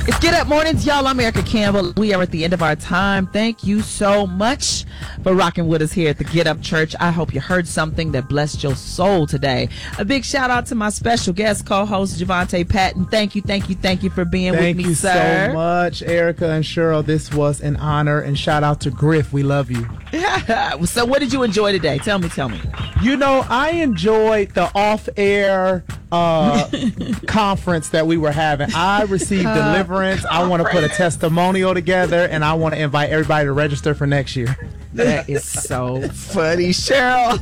It's Get Up Mornings, y'all. I'm Erica Campbell. We are at the end of our time. Thank you so much for rocking with us here at the Get Up Church. I hope you heard something that blessed your soul today. A big shout out to my special guest co-host, Javante Patton. Thank you for being with me, sir. Thank you so much, Erica and Cheryl. This was an honor, and shout out to Griff. We love you. So what did you enjoy today? Tell me. You know, I enjoyed the off-air conference that we were having. I received deliverance. I want to put a testimonial together, and I want to invite everybody to register for next year. That is so funny, Cheryl.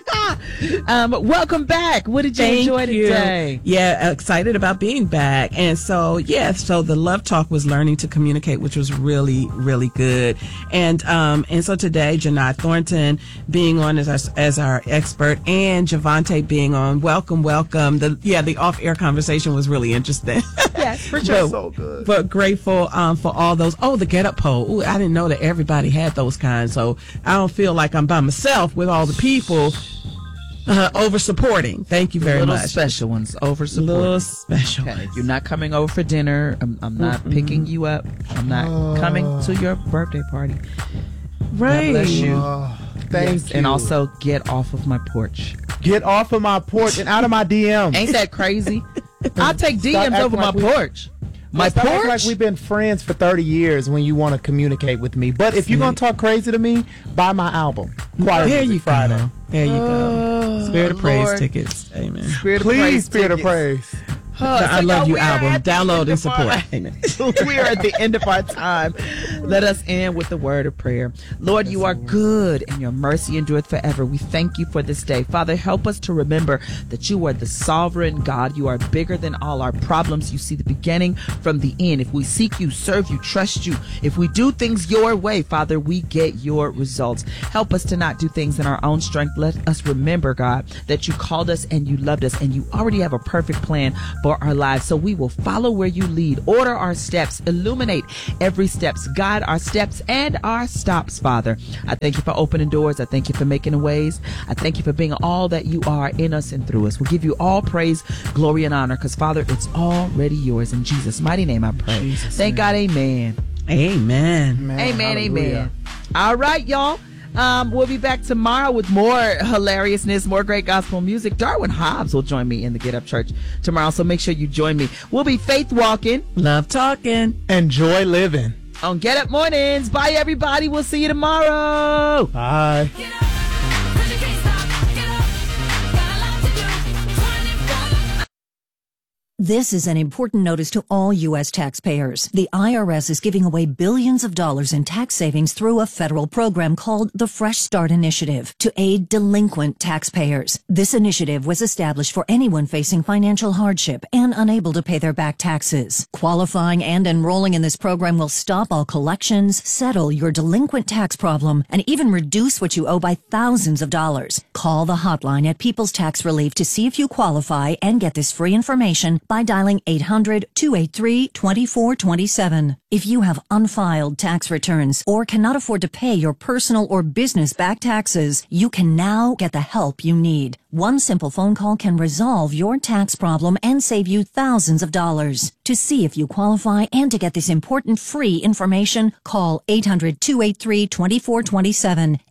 Welcome back. What did you enjoy today? Yeah, excited about being back. And so the Love Talk was learning to communicate, which was really, really good. And so today, Janai Thornton being on as our expert, and Javante being on. Welcome. The off-air conversation was really interesting. Yes, for sure. So good. But grateful for all those. Oh, the Get Up poll. Ooh, I didn't know that everybody had those kinds. So I don't feel like I'm by myself with all the people over supporting. Thank you very much. Special ones over supporting. Little special okay. ones. You're not coming over for dinner. I'm not picking you up. I'm not coming to your birthday party. Right. God bless you. Thank you. And also get off of my porch. Get off of my porch and out of my DMs. Ain't that crazy? I'll take DMs over my porch. My porch? Like we've been friends for 30 years when you want to communicate with me. But if you're going to talk crazy to me, buy my album. There you Friday. go. There you go. Spirit of Praise tickets. Amen. Spirit of Praise. I Love You album. Download and support. Amen. We are at the end of our time. Let us end with the word of prayer. Lord, you are good and your mercy endureth forever. We thank you for this day. Father, help us to remember that you are the sovereign God. You are bigger than all our problems. You see the beginning from the end. If we seek you, serve you, trust you, if we do things your way, Father, we get your results. Help us to not do things in our own strength. Let us remember, God, that you called us and you loved us and you already have a perfect plan for our lives. So we will follow where you lead. Order our steps. Illuminate every steps. Guide our steps and our stops, Father. I thank you for opening doors. I thank you for making ways. I thank you for being all that you are in us and through us. We'll give you all praise, glory, and honor because, Father, it's already yours. In Jesus' mighty name I pray. Thank God. Amen. Amen. Amen. All right, y'all. We'll be back tomorrow with more hilariousness, more great gospel music. Darwin Hobbs will join me in the Get Up Church tomorrow, so make sure you join me. We'll be faith walking, love talking, and joy living on Get Up Mornings. Bye, everybody. We'll see you tomorrow. Bye. This is an important notice to all U.S. taxpayers. The IRS is giving away billions of dollars in tax savings through a federal program called the Fresh Start Initiative to aid delinquent taxpayers. This initiative was established for anyone facing financial hardship and unable to pay their back taxes. Qualifying and enrolling in this program will stop all collections, settle your delinquent tax problem, and even reduce what you owe by thousands of dollars. Call the hotline at People's Tax Relief to see if you qualify and get this free information by dialing 800-283-2427. If you have unfiled tax returns or cannot afford to pay your personal or business back taxes, you can now get the help you need. One simple phone call can resolve your tax problem and save you thousands of dollars. To see if you qualify and to get this important free information, call 800-283-2427.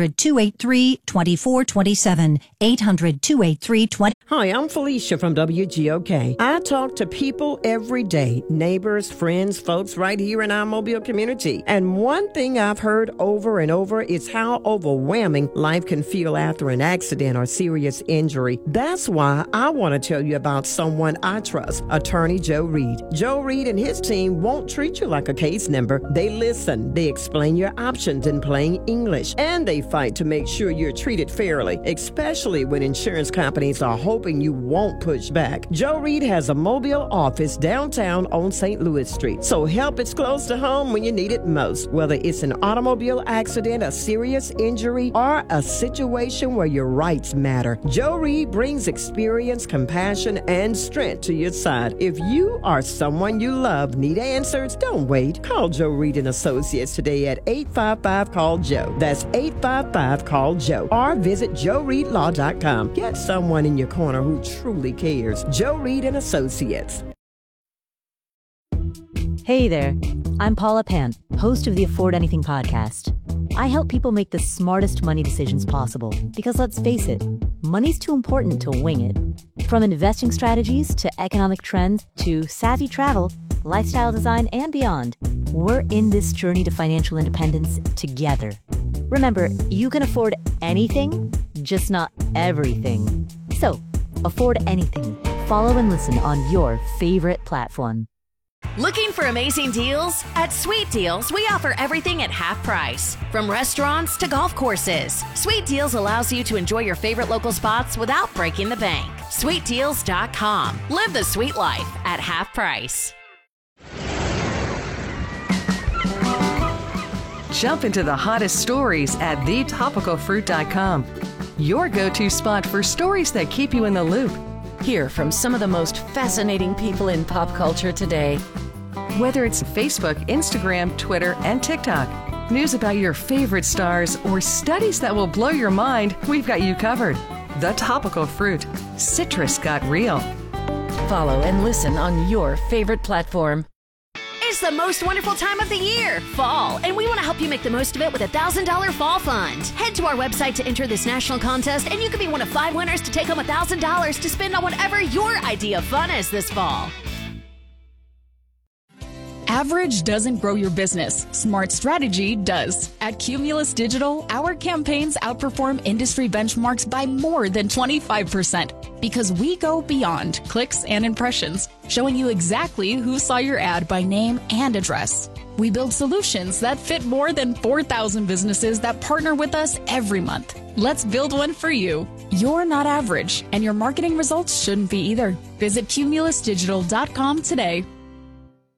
800-283-2427. 800-283-2427. Hi, I'm Felicia from WGOK. I talk to people every day, neighbors, friends, folks right here in our Mobile community. And one thing I've heard over and over is how overwhelming life can feel after an accident or serious injury. That's why I want to tell you about someone I trust, Attorney Joe Reed. Joe Reed and his team won't treat you like a case number. They listen, they explain your options in plain English, and they fight to make sure you're treated fairly, especially when insurance companies are hoping you won't push back. Joe Reed has a Mobile office downtown on St. Louis Street, so help is close to home when you need it most. Whether it's an automobile accident, a serious injury, or a situation where your rights matter, Joe Reed brings experience, compassion, and strength to your side. If you or someone you love need answers, don't wait. Call Joe Reed and Associates today at 855-CALL-JOE. That's 855-CALL-JOE. Or visit joereedlaw.com. Get someone in your corner who truly cares. Joe Reed and Associates. Hey there, I'm Paula Pant, host of the Afford Anything podcast. I help people make the smartest money decisions possible because let's face it, money's too important to wing it. From investing strategies to economic trends to savvy travel, lifestyle design, and beyond, we're in this journey to financial independence together. Remember, you can afford anything, just not everything. So, afford anything. Follow and listen on your favorite platform. Looking for amazing deals? At Sweet Deals, we offer everything at half price. From restaurants to golf courses, Sweet Deals allows you to enjoy your favorite local spots without breaking the bank. SweetDeals.com. Live the sweet life at half price. Jump into the hottest stories at thetopicalfruit.com. Your go-to spot for stories that keep you in the loop. Hear from some of the most fascinating people in pop culture today. Whether it's Facebook, Instagram, Twitter, and TikTok, news about your favorite stars, or studies that will blow your mind, we've got you covered. The Topical Fruit. Citrus got real. Follow and listen on your favorite platform. It's the most wonderful time of the year, fall, and we want to help you make the most of it with a $1,000 fall fund. Head to our website to enter this national contest, and you could be one of 5 winners to take home $1,000 to spend on whatever your idea of fun is this fall. Average doesn't grow your business. Smart strategy does. At Cumulus Digital, our campaigns outperform industry benchmarks by more than 25% because we go beyond clicks and impressions, showing you exactly who saw your ad by name and address. We build solutions that fit more than 4,000 businesses that partner with us every month. Let's build one for you. You're not average, and your marketing results shouldn't be either. Visit cumulusdigital.com today.